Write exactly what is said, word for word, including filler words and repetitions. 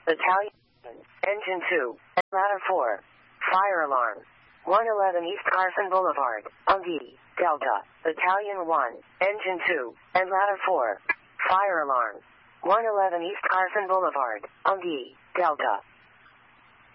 Italian, engine two, ladder four, fire alarm. one eleven East Carson Boulevard, Ungi, Delta, Italian one, engine two, and ladder four, fire alarm. one eleven East Carson Boulevard, Ungi, Delta.